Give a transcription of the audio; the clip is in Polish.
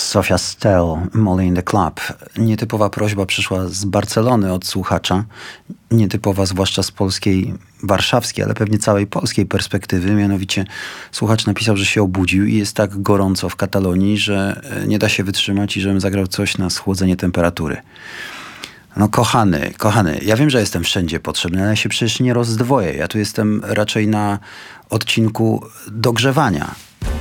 Sofia Stell, Molly in the Club. Nietypowa prośba przyszła z Barcelony od słuchacza. Nietypowa zwłaszcza z polskiej, warszawskiej, ale pewnie całej polskiej perspektywy. Mianowicie słuchacz napisał, że się obudził i jest tak gorąco w Katalonii, że nie da się wytrzymać i żebym zagrał coś na schłodzenie temperatury. No kochany, ja wiem, że jestem wszędzie potrzebny, ale ja się przecież nie rozdwoję. Ja tu jestem raczej na odcinku dogrzewania.